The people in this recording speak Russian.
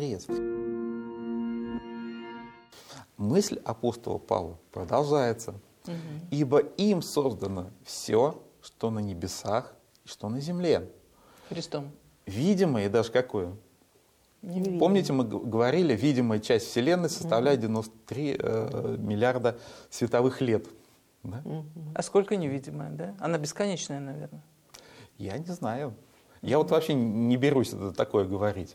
средств. Мысль апостола Павла продолжается. Ибо им создано все, что на небесах и что на земле. Христом. Видимое и даже какое? Помните, мы говорили, видимая часть Вселенной составляет 93 миллиарда световых лет. Да? А сколько невидимая, да? Она бесконечная, наверное. Я не знаю. Я вот вообще не берусь это такое говорить.